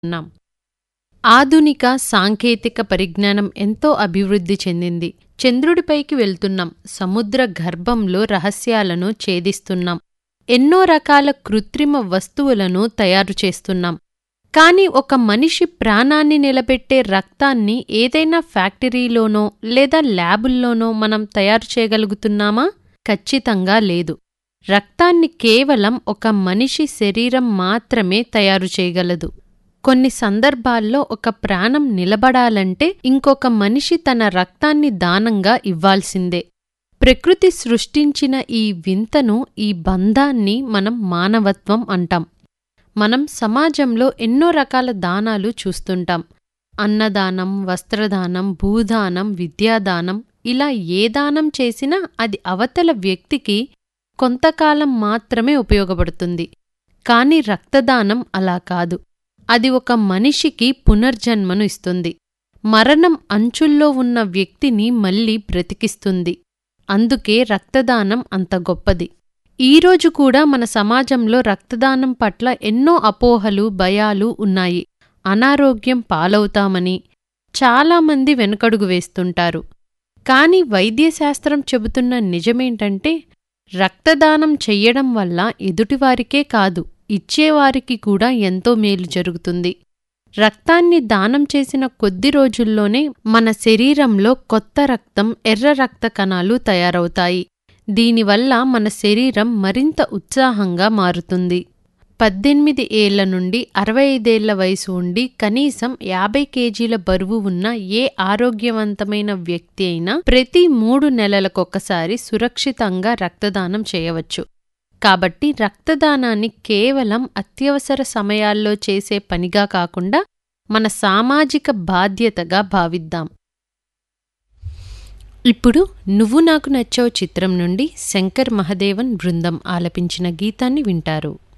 ఉన్నాం. ఆధునిక సాంకేతిక పరిజ్ఞానం ఎంతో అభివృద్ధి చెందింది. చంద్రుడిపైకి వెళ్తున్నాం, సముద్ర గర్భంలో రహస్యాలను ఛేదిస్తున్నాం, ఎన్నో రకాల కృత్రిమ వస్తువులను తయారు చేస్తున్నాం. కాని ఒక మనిషి ప్రాణాన్ని నిలబెట్టే రక్తాన్ని ఏదైనా ఫ్యాక్టరీలోనో లేదా ల్యాబుల్లోనో మనం తయారు చేయగలుగుతున్నామా? ఖచ్చితంగా లేదు. రక్తాన్ని కేవలం ఒక మనిషి శరీరం మాత్రమే తయారు చేయగలదు. కొన్ని సందర్భాల్లో ఒక ప్రాణం నిలబడాలంటే ఇంకొక మనిషి తన రక్తాన్ని దానంగా ఇవ్వాల్సిందే. ప్రకృతి సృష్టించిన ఈ వింతను, ఈ బంధాన్ని మనం మానవత్వం అంటాం. మనం సమాజంలో ఎన్నో రకాల దానాలు చూస్తుంటాం. అన్నదానం, వస్త్రదానం, భూదానం, విద్యాదానం, ఇలా ఏ దానం చేసినా అది అవతల వ్యక్తికి కొంతకాలం మాత్రమే ఉపయోగపడుతుంది. కాని రక్తదానం అలా కాదు. అది ఒక మనిషికి పునర్జన్మను ఇస్తుంది. మరణం అంచుల్లో ఉన్న వ్యక్తిని మళ్లీ బ్రతికిస్తుంది. అందుకే రక్తదానం అంత గొప్పది. ఈరోజు కూడా మన సమాజంలో రక్తదానం పట్ల ఎన్నో అపోహలు, భయాలు ఉన్నాయి. అనారోగ్యం పాలవుతామని చాలామంది వెనుకడుగు వేస్తుంటారు. కాని వైద్యశాస్త్రం చెబుతున్న నిజమేంటంటే, రక్తదానం చెయ్యడం వల్ల ఎదుటివారికే కాదు, ఇచ్చేవారికి కూడా ఎంతో మేలు జరుగుతుంది. రక్తాన్ని దానం చేసిన కొద్ది రోజుల్లోనే మన శరీరంలో కొత్త రక్తం, ఎర్ర రక్త కణాలు తయారవుతాయి. దీనివల్ల మన శరీరం మరింత ఉత్సాహంగా మారుతుంది. 18 ఏళ్ల నుండి 65 ఏళ్ల వయసు ఉండి కనీసం 50 కేజీల బరువు ఉన్న ఏ ఆరోగ్యవంతమైన వ్యక్తి అయినా ప్రతి 3 నెలలకొకసారి సురక్షితంగా రక్తదానం చేయవచ్చు. కాబట్టి రక్తదానాన్ని కేవలం అత్యవసర సమయాల్లో చేసే పనిగా కాకుండా మన సామాజిక బాధ్యతగా భావిద్దాం. ఇప్పుడు నువ్వు నాకు నచ్చావు చిత్రం నుండి శంకర్ మహదేవన్ బృందం ఆలపించిన గీతాన్ని వింటారు.